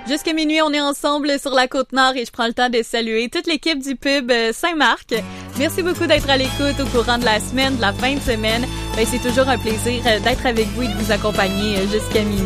Jusqu'à minuit, on est ensemble sur la Côte-Nord et je prends le temps de saluer toute l'équipe du pub Saint-Marc. Merci beaucoup d'être à l'écoute au courant de la semaine, de la fin de semaine. C'est toujours un plaisir d'être avec vous et de vous accompagner jusqu'à minuit.